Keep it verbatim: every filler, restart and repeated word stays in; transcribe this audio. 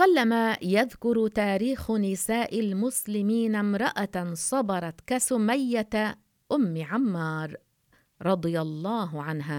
قلما يذكر تاريخ نساء المسلمين امرأة صبرت كسمية أم عمار رضي الله عنها.